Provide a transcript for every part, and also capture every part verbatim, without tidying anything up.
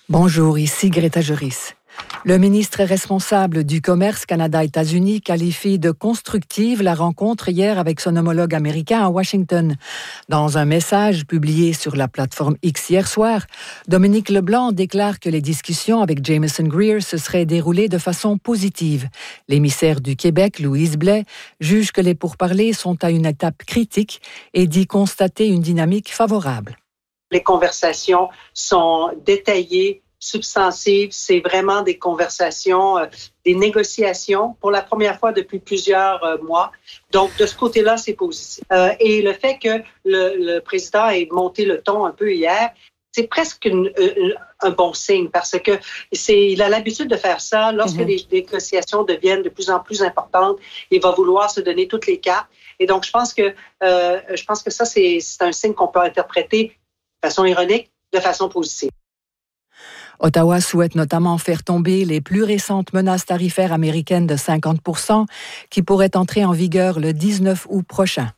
Bonjour, ici Greta Juris. Le ministre responsable du commerce Canada-États-Unis qualifie de constructive la rencontre hier avec son homologue américain à Washington. Dans un message publié sur la plateforme X hier soir, Dominique Leblanc déclare que les discussions avec Jameson Greer se seraient déroulées de façon positive. L'émissaire du Québec, Louise Blais, juge que les pourparlers sont à une étape critique et dit constater une dynamique favorable. Les conversations sont détaillées, substantives. C'est vraiment des conversations, euh, des négociations pour la première fois depuis plusieurs euh, mois. Donc, de ce côté-là, c'est positif. Euh, et le fait que le, le président ait monté le ton un peu hier, c'est presque une, une, un bon signe parce que c'est, il a l'habitude de faire ça. Lorsque mm-hmm. les négociations deviennent de plus en plus importantes, il va vouloir se donner toutes les cartes. Et donc, je pense que, euh, je pense que ça, c'est, c'est un signe qu'on peut interpréter de façon ironique, de façon positive. Ottawa souhaite notamment faire tomber les plus récentes menaces tarifaires américaines de cinquante pour cent qui pourraient entrer en vigueur le dix-neuf août prochain.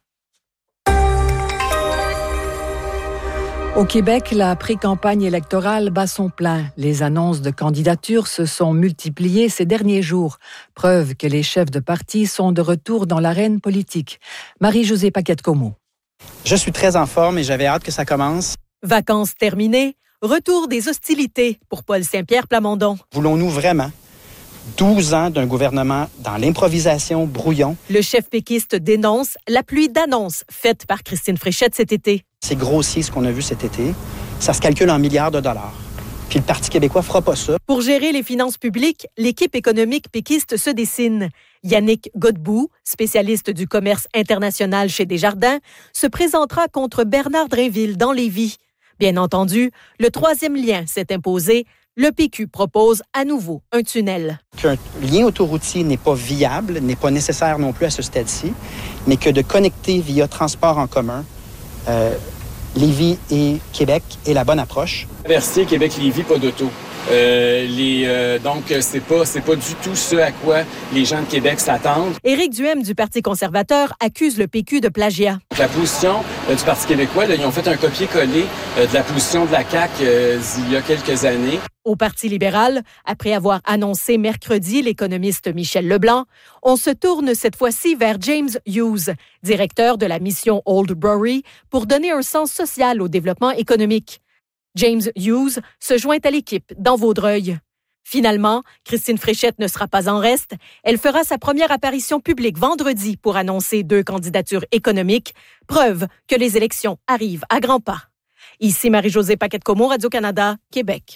Au Québec, la pré-campagne électorale bat son plein. Les annonces de candidature se sont multipliées ces derniers jours. Preuve que les chefs de parti sont de retour dans l'arène politique. Marie-Josée Paquette-Comeau. Je suis très en forme et j'avais hâte que ça commence. Vacances terminées, retour des hostilités pour Paul Saint-Pierre Plamondon. Voulons-nous vraiment douze ans d'un gouvernement dans l'improvisation brouillon? Le chef péquiste dénonce la pluie d'annonces faite par Christine Fréchette cet été. C'est grossier ce qu'on a vu cet été. Ça se calcule en milliards de dollars. Puis le Parti québécois fera pas ça. Pour gérer les finances publiques, l'équipe économique péquiste se dessine. Yannick Godbout, spécialiste du commerce international chez Desjardins, se présentera contre Bernard Drainville dans Lévis. Bien entendu, le troisième lien s'est imposé. Le P Q propose à nouveau un tunnel. Qu'un lien autoroutier n'est pas viable, n'est pas nécessaire non plus à ce stade-ci, mais que de connecter via transport en commun euh, Lévis et Québec est la bonne approche. Traversier Québec-Lévis, pas d'auto. Euh, les, euh, donc, c'est pas, c'est pas du tout ce à quoi les gens de Québec s'attendent. Éric Duhem du Parti conservateur accuse le P Q de plagiat. La position euh, du Parti québécois, là, ils ont fait un copier-coller euh, de la position de la C A Q euh, il y a quelques années. Au Parti libéral, après avoir annoncé mercredi l'économiste Michel Leblanc, on se tourne cette fois-ci vers James Hughes, directeur de la mission Oldbury, pour donner un sens social au développement économique. James Hughes se joint à l'équipe dans Vaudreuil. Finalement, Christine Fréchette ne sera pas en reste. Elle fera sa première apparition publique vendredi pour annoncer deux candidatures économiques, preuve que les élections arrivent à grands pas. Ici Marie-Josée Paquette-Comeau, Radio-Canada, Québec.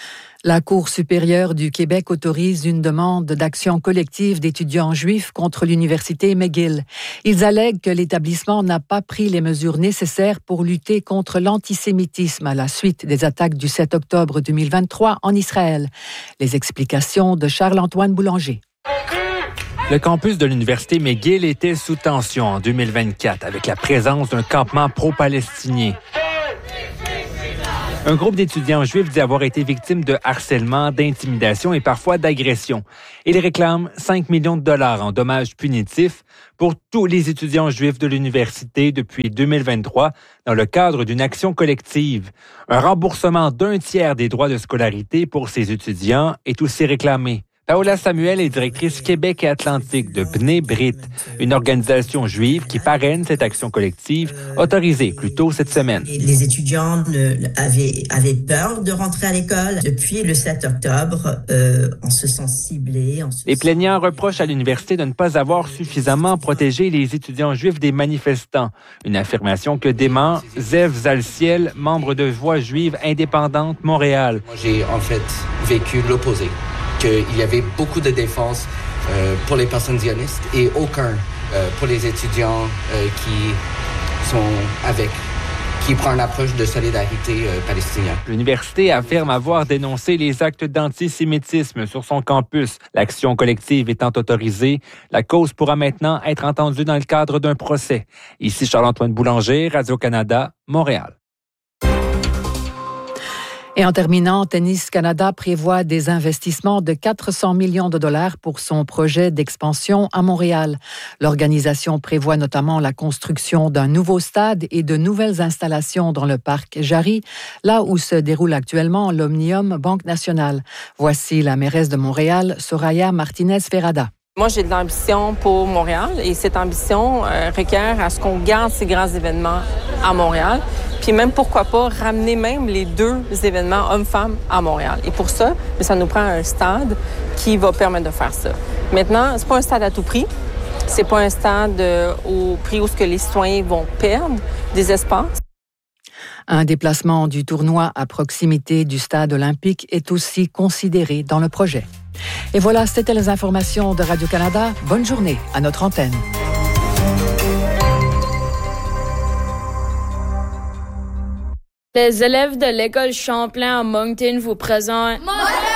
La Cour supérieure du Québec autorise une demande d'action collective d'étudiants juifs contre l'Université McGill. Ils allèguent que l'établissement n'a pas pris les mesures nécessaires pour lutter contre l'antisémitisme à la suite des attaques du sept octobre deux mille vingt-trois en Israël. Les explications de Charles-Antoine Boulanger. Le campus de l'Université McGill était sous tension en deux mille vingt-quatre avec la présence d'un campement pro-palestinien. Un groupe d'étudiants juifs dit avoir été victime de harcèlement, d'intimidation et parfois d'agression. Ils réclament cinq millions de dollars en dommages punitifs pour tous les étudiants juifs de l'université depuis deux mille vingt-trois dans le cadre d'une action collective. Un remboursement d'un tiers des droits de scolarité pour ces étudiants est aussi réclamé. Paola Samuel est directrice Québec et Atlantique de Bnei Brit, une organisation juive qui parraine cette action collective autorisée plus tôt cette semaine. Les étudiants avaient, avaient peur de rentrer à l'école. Depuis le sept octobre, euh, on se sent ciblés. On se les sent... plaignants reprochent à l'université de ne pas avoir suffisamment protégé les étudiants juifs des manifestants. Une affirmation que dément Zev Zalciel, membre de Voix juive indépendante Montréal. Moi, j'ai en fait vécu l'opposé. Qu'il y avait beaucoup de défense euh, pour les personnes zionistes et aucun euh, pour les étudiants euh, qui sont avec, qui prend une approche de solidarité euh, palestinienne. L'université affirme avoir dénoncé les actes d'antisémitisme sur son campus. L'action collective étant autorisée, la cause pourra maintenant être entendue dans le cadre d'un procès. Ici Charles-Antoine Boulanger, Radio-Canada, Montréal. Et en terminant, Tennis Canada prévoit des investissements de quatre cents millions de dollars pour son projet d'expansion à Montréal. L'organisation prévoit notamment la construction d'un nouveau stade et de nouvelles installations dans le parc Jarry, là où se déroule actuellement l'Omnium Banque Nationale. Voici la mairesse de Montréal, Soraya Martinez-Ferrada. Moi, j'ai de l'ambition pour Montréal et cette ambition euh, requiert à ce qu'on garde ces grands événements à Montréal. Puis même, pourquoi pas, ramener même les deux événements hommes-femmes à Montréal. Et pour ça, ça nous prend un stade qui va permettre de faire ça. Maintenant, c'est pas un stade à tout prix. C'est pas un stade euh, au prix où ce que les citoyens vont perdre des espaces. Un déplacement du tournoi à proximité du stade olympique est aussi considéré dans le projet. Et voilà, c'était les informations de Radio-Canada. Bonne journée à notre antenne. Les élèves de l'école Champlain à Moncton vous présentent...